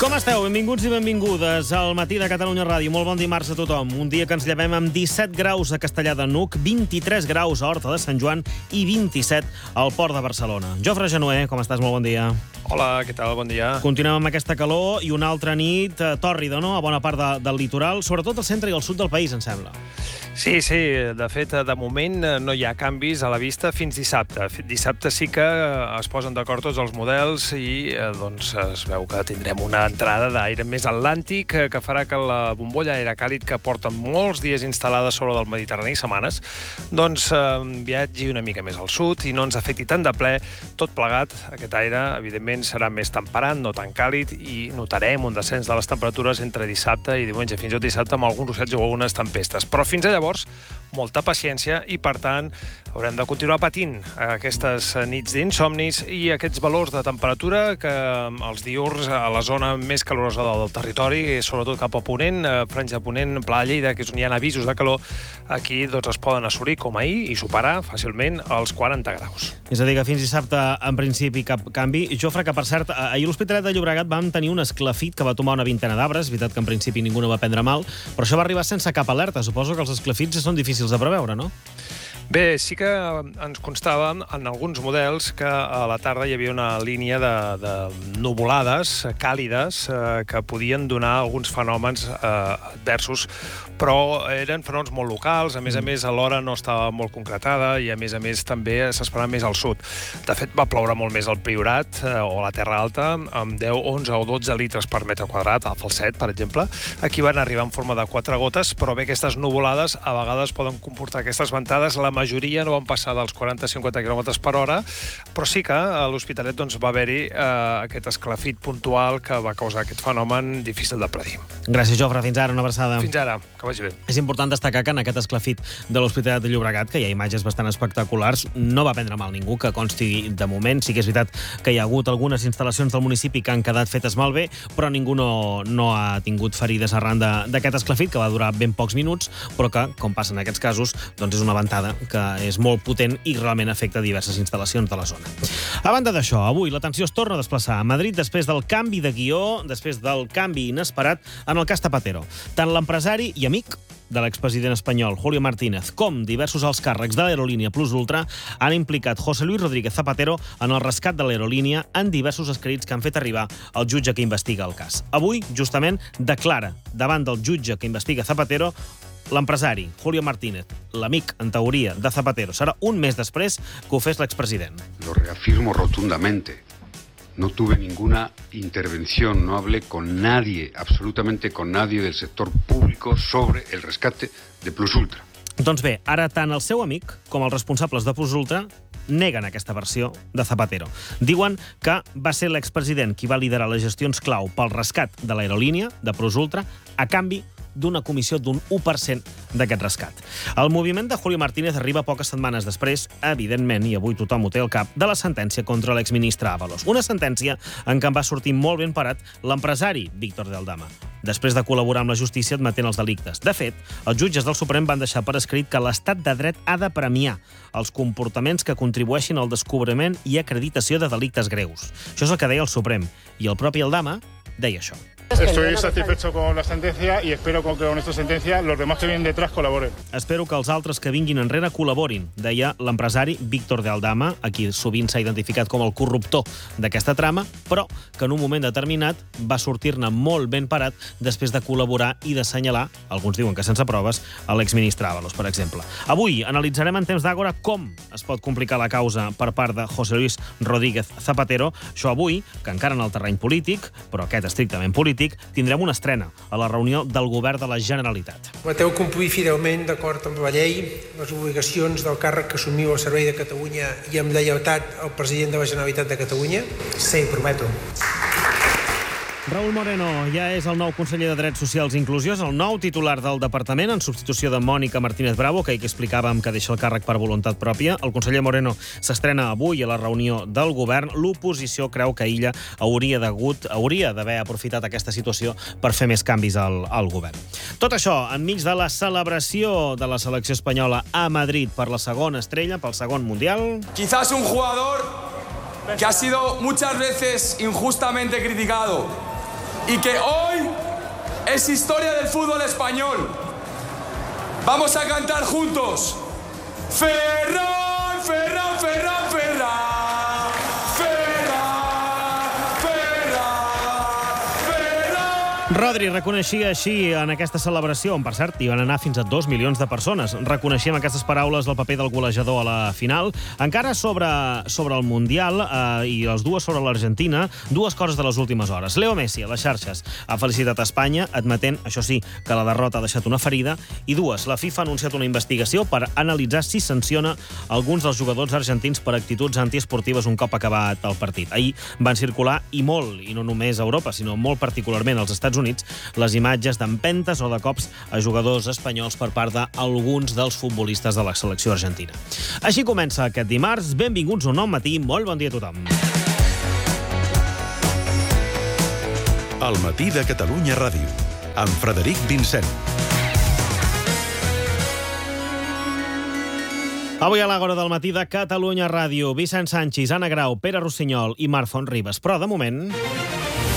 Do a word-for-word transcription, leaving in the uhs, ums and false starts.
Com esteu? Benvinguts i benvingudes al Matí de Catalunya Ràdio. Molt bon dimarts a tothom. Un dia que ens llevem amb disset graus a Castellar de N'Hug, vint-i-tres graus a Horta de Sant Joan i vint-i-set al Port de Barcelona. Jofre Genuer, com estàs? Molt bon dia. Hola, què tal? Bon dia. Continuem amb aquesta calor i una altra nit eh, tòrrida, no?, a bona part de, del litoral, sobretot al centre i al sud del país, em sembla. Sí, sí, de fet, de moment no hi ha canvis a la vista fins dissabte. Dissabte sí que es posen d'acord tots els models i eh, doncs es veu que tindrem una entrada d'aire més atlàntic que farà que la bombolla d'aire càlid que porta molts dies instal·lada sobre del Mediterrani, setmanes, doncs eh, viatgi una mica més al sud i no ens afecti tant de ple. Tot plegat, aquest aire, evidentment, serà més temperat, no tan càlid, i notarem un descens de les temperatures entre dissabte i diumenge, fins i tot dissabte, amb alguns ruixats o algunes tempestes. Però fins a llavors, molta paciència i, per tant, haurem de continuar patint aquestes nits d'insomnis i aquests valors de temperatura que els diürns a la zona més calorosa del territori, sobretot cap a Ponent, franja Ponent, Pla de Lleida, que és on hi ha avisos de calor, aquí doncs, es poden assolir, com ahir, i superar fàcilment els quaranta graus. És a dir, que fins dissabte, en principi, cap canvi. Jofre, que per cert, ahir a l'Hospitalet de Llobregat vam tenir un esclafit que va tomar una vintena d'arbres, és veritat que en principi ningú no va prendre mal, però això va arribar sense cap alerta. Suposo que els esclafits són difícils de preveure, no? Bé, sí que ens constava en alguns models que a la tarda hi havia una línia de, de nuvolades càlides eh, que podien donar alguns fenòmens eh, adversos, però eren fenòmens molt locals, a més a més l'hora no estava molt concretada i a més a més també s'esperava més al sud. De fet, va ploure molt més al Priorat eh, o a la Terra Alta, amb deu, onze o dotze litres per metre quadrat, a Falset, per exemple. Aquí van arribar en forma de quatre gotes, però bé, aquestes nuvolades a vegades poden comportar aquestes ventades. La majoria no van passar dels quaranta a cinquanta quilòmetres per hora, però sí que a l'Hospitalet doncs, va haver-hi eh, aquest esclafit puntual que va causar aquest fenomen difícil de predir. Gràcies, Jofre. Fins ara, una abraçada. Fins ara, que vagi bé. És important destacar que en aquest esclafit de l'Hospitalet de Llobregat, que hi ha imatges bastant espectaculars, no va prendre mal ningú, que consti de moment. Sí que és veritat que hi ha hagut algunes instal·lacions del municipi que han quedat fetes malbé, però ningú no, no ha tingut ferides arran d'aquest esclafit, que va durar ben pocs minuts, però que, com passa en aquests casos, doncs és una ventada que és molt potent i realment afecta diverses instal·lacions de la zona. A banda d'això, avui la tensió es torna a desplaçar a Madrid després del canvi de guió, després del canvi inesperat en el cas Zapatero. Tant l'empresari i amic de l'expresident espanyol Julio Martínez com diversos alts càrrecs de l'aerolínia Plus Ultra han implicat José Luis Rodríguez Zapatero en el rescat de l'aerolínia en diversos escrits que han fet arribar al jutge que investiga el cas. Avui, justament, declara davant del jutge que investiga Zapatero l'empresari Julio Martínez, l'amic, en teoria, de Zapatero. Serà un mes després que ho fes l'expresident. Lo reafirmo rotundamente. No tuve ninguna intervención, no hablé con nadie, absolutamente con nadie del sector público sobre el rescate de Plus Ultra. Doncs bé, ara tant el seu amic com els responsables de Plus Ultra neguen aquesta versió de Zapatero. Diuen que va ser l'expresident qui va liderar les gestions clau pel rescat de l'aerolínia, de Plus Ultra, a canvi d'una comissió d'un u per cent d'aquest rescat. El moviment de Julio Martínez arriba poques setmanes després, evidentment, i avui tothom ho té al cap, de la sentència contra l'exministre Ábalos. Una sentència en què en va sortir molt ben parat l'empresari Víctor de Aldama, després de col·laborar amb la justícia admetent els delictes. De fet, els jutges del Suprem van deixar per escrit que l'estat de dret ha de premiar els comportaments que contribueixin al descobriment i acreditació de delictes greus. Això és el que deia el Suprem, i el propi Aldama deia això. Estoy satisfecho con la sentencia y espero que con esta sentencia los demás que vienen detrás colaboren. Espero que els altres que vinguin enrere col·laborin, deia l'empresari Víctor de Aldama, a qui sovint s'ha identificat com el corruptor d'aquesta trama, però que en un moment determinat va sortir-ne molt ben parat després de col·laborar i d'assenyalar, alguns diuen que sense proves, a l'exministre Ábalos, per exemple. Avui analitzarem en temps d'àgora com es pot complicar la causa per part de José Luis Rodríguez Zapatero. Això avui, que encara en el terreny polític, però aquest estrictament polític, tindrem una estrena a la reunió del govern de la Generalitat. Prometeu complir fidelment, d'acord amb la llei, les obligacions del càrrec que assumiu al servei de Catalunya i amb lleialtat al president de la Generalitat de Catalunya? Sí, prometo. Raúl Moreno ja és el nou conseller de Drets Socials i Inclusió, el nou titular del departament, en substitució de Mònica Martínez Bravo, que ahir explicàvem que deixa el càrrec per voluntat pròpia. El conseller Moreno s'estrena avui a la reunió del govern. L'oposició creu que ella hauria d'hagut, hauria d'haver aprofitat aquesta situació per fer més canvis al, al govern. Tot això enmig de la celebració de la selecció espanyola a Madrid per la segona estrella, pel segon Mundial. Quizás un jugador que ha sido muchas veces injustamente criticado. y que hoy es historia del fútbol español. Vamos a cantar juntos. Ferran, Ferran, Ferran, Ferran. Rodri reconeixia així en aquesta celebració, on, per cert, hi van anar fins a dos milions de persones. Reconeixíem aquestes paraules del paper del golejador a la final. Encara sobre, sobre el Mundial eh, i les dues sobre l'Argentina, dues coses de les últimes hores. Leo Messi, a les xarxes, ha felicitat Espanya, admetent, això sí, que la derrota ha deixat una ferida. I dues, la FIFA ha anunciat una investigació per analitzar si sanciona alguns dels jugadors argentins per actituds antiesportives un cop acabat el partit. Ahir van circular, i molt, i no només a Europa, sinó molt particularment als Estats Units, les imatges d'empentes o de cops a jugadors espanyols per part d'alguns dels futbolistes de la selecció argentina. Així comença aquest dimarts. Benvinguts a un nou matí. Molt bon dia a tothom. El matí de Catalunya Ràdio, amb Frederic Vincent. Avui a l'Àgora del matí de Catalunya Ràdio, Vicent Sanchis, Anna Grau, Pere Rossinyol i Marc Fonribes. Però, de moment...